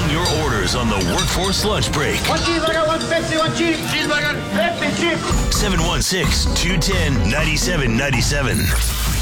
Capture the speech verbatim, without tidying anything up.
taking your orders on the Workforce Lunch Break. One cheeseburger, one Pepsi, one cheese. Cheeseburger, Pepsi, cheese. seven one six, two one zero, nine seven nine seven.